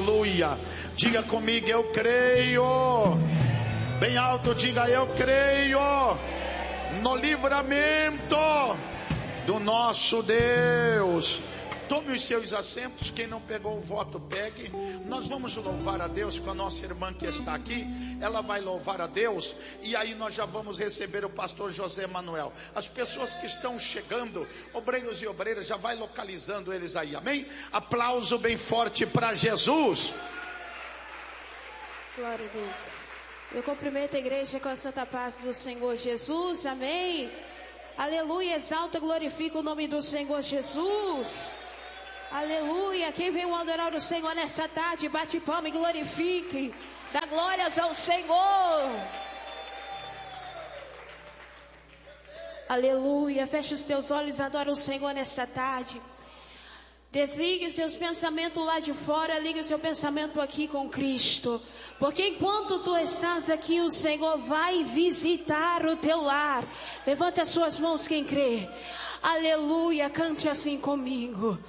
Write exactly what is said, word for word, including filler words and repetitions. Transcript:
aleluia. Diga comigo, eu creio. Bem alto, diga, eu creio no livramento do nosso Deus. Tome os seus assentos. Quem não pegou o voto, pegue. Nós vamos louvar a Deus com a nossa irmã que está aqui. Ela vai louvar a Deus. E aí nós já vamos receber o pastor José Manuel. As pessoas que estão chegando, obreiros e obreiras, já vai localizando eles aí, amém? Aplauso bem forte para Jesus. Glória a Deus. Eu cumprimento a igreja com a santa paz do Senhor Jesus, amém? Aleluia, exalta, glorifica o nome do Senhor Jesus. Aleluia, quem veio adorar o Senhor nesta tarde, bate palma e glorifique, dá glórias ao Senhor. Aleluia, fecha os teus olhos, adora o Senhor nesta tarde. Desligue seus pensamentos lá de fora, ligue seu pensamento aqui com Cristo. Porque enquanto tu estás aqui, o Senhor vai visitar o teu lar. Levanta as suas mãos quem crê. Aleluia, cante assim comigo.